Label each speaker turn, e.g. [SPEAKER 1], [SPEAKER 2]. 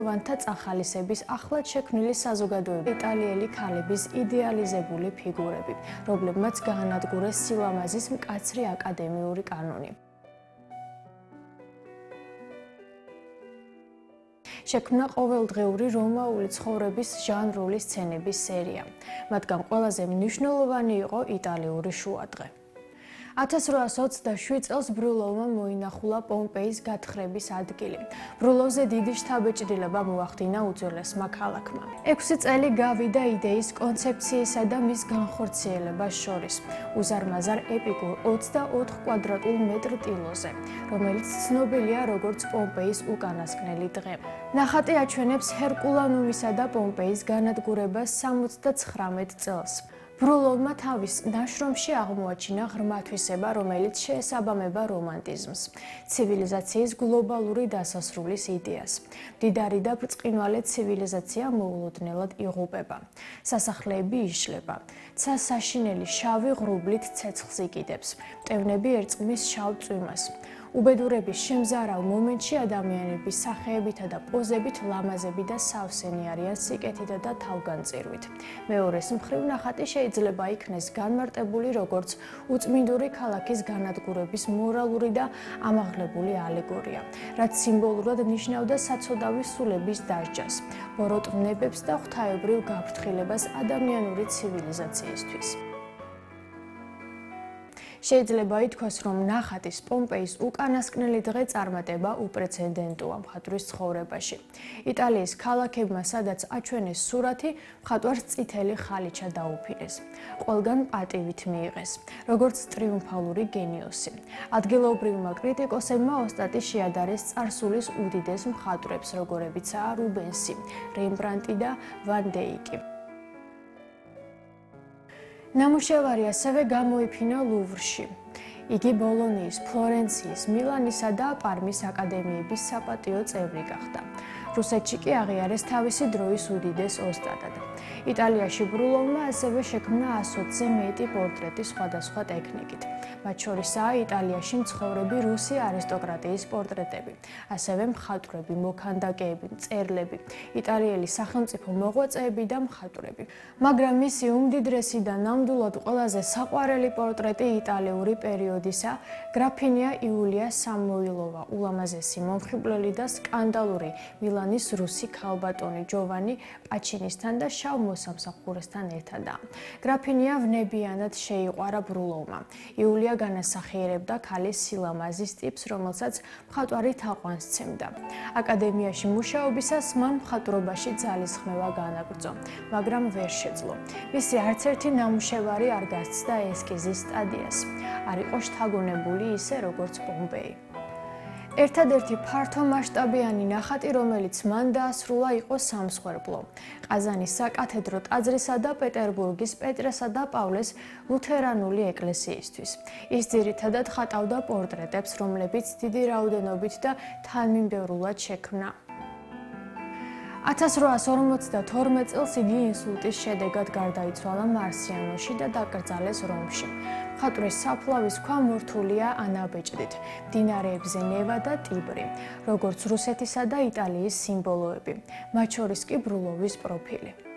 [SPEAKER 1] ვანთა წახალისების ახლად შექმნილი საზოგადოება, იტალიელი ქალების იდეალიზებული ფიგურები, რომლებმაც გაანადგურეს სილამაზის მკაცრი აკადემიური კანონი. შექმნა ყოველდღიური რომაული ცხოვრების ჟანრული სცენების სერია. მათგან ყველაზე მნიშვნელოვანი იყო იტალიური შუადღე. 1827 წელს ბრულოვმა მოინახულა პომპეის გათხრების ადგილი. ბრულოვზე დიდი შთაბეჭდილება მოახდინა უძველესმა ქალაქმა. 6 წელი გავიდა იდეის კონცეფციისა და მის განხორციელებას შორის, უზარმაზარ ეპიკურ 24 კვადრატულ მეტრ ტილოზე, რომელიც ცნობილია როგორც პომპეის უკანასკნელი დღე. ნახატი აჩვენებს ჰერკულანუმისა და პომპეის განადგურებას 79 წელს. ბრულოვმა თავის ნაშრომში აღმოაჩინა ღრმათვისება, რომელიც შეესაბამება რომანტიზმს, ცივილიზაციის გლობალური დასასრულის იდეას. მდიდარი და ბრწყინვალე ცივილიზაცია მოულოდნელად იღუპება. სასახლეები იშლება. ცა საშინელი შავი ღრუბლით ცეცხლს იკიდებს. მტევნები ერწყმის შავ წვიმას. უბედურების შემზარავ მომენტში ადამიანების სახეებითა და პოზებით ლამაზები და სავსენი არიან სიკეთითა და თავგანწირვით. მეორეს მხრივ ნახატი შეიძლება იქნეს განმარტებული როგორც უწმინდური ქალაქის განადგურების მორალური და ამაღლებული ალეგორია, რაც სიმბოლურად ნიშნავდა საცოდავი სულების დასჯას, ბოროტნებებს და ღვთაებრივ გაფრთხილებას ადამიანური ცივილიზაციისთვის. შეიძლება ითქვას, რომ ნახატის პომპეის უკანასკნელი დღე წარმატება უპრეცედენტოა მხატვრის ცხოვრებაში. იტალიის ქალაქებმა, სადაც აჩვენეს სურათი, მხატვარს წითელი ხალიჩა დაუფინეს. ყველგან პატივით მიიღეს, როგორც ტრიუმფალური გენიოსი. ადგილობრივმა კრიტიკოსებმა ოსტატი შეადარეს წარსულის უდიდეს მხატვრებს, როგორებიცაა რუბენსი, რემბრანდტი და ვან დეიკი. ნამუშევარი ასევე გამოიფინა ლუვრში. იგი ბოლონიის, ფლორენციის, მილანისა და პარმის აკადემიების საპატიო წევრი გახდა. რუსეთში კი აღიარეს თავისი დროის უდიდეს ოსტატად. იტალიაში ბრულოვმა ასევე შექმნა 120-ზე მეტი პორტრეტი სხვადასხვა ტექნიკით. მათ შორისაა იტალიაში მცხოვრები რუსი არისტოკრატიის პორტრეტები, ასევე მხატვრები, მოქანდაკეები, მწერლები, იტალიელი სახელმწიფო მოღვაწეები და მხატვრები. მაგრამ მისი უმდიდრესი და ნამდვილად ყველაზე საყვარელი პორტრეტი იტალიური პერიოდისა, გრაფინია იულია სამოილოვა, ულამაზესი მომხიბვლელი და სკანდალური მილანის რუსი ქალბატონი ჯოვანი პაჩინისთან და შავ მოსამსახურესთან ერთადაა. გრაფინია ვნებიანად შეიყვარა ბრულოვმა. იულია განასახიერებდა ქალის სილამაზის ტიპს, რომელსაც მხატვარი თაყვანს სცემდა. აკადემიაში მუშაობისას მან მხატვრობაში ძალისხმევა განაგრძო, მაგრამ ვერ შეძლო. მისი არც ერთი ნამუშევარი არ გასცდა ესკიზის სტადიას. არ იყო შთაგონებული ისე, როგორც პომპეი. ერთადერთი ფართო მასშტაბიანი ნახატი, რომელიც მან დაასრულა, იყო სამსხვერპლო. ყაზანის საკათედრო ტაძრისა და პეტერბურგის პეტრესა და პავლეს ლუთერანული ეკლესიისთვის. ის ძირითადად ხატავდა პორტრეტებს, რომლებიც დიდი რაოდენობით და თანმიმდევრულად შექმნა. 1852 წელს იგი ინსულტის შედეგად გარდაიცვალა მარსიანოში და დაკრძალეს რომში. მხატვრის საფლავის ქვა მორთულია ანაბეჭდით, მდინარეებზე ნევა და ტიბრი, როგორც რუსეთისა და იტალიის სიმბოლოები, მათ შორის კი ბრულოვის პროფილი.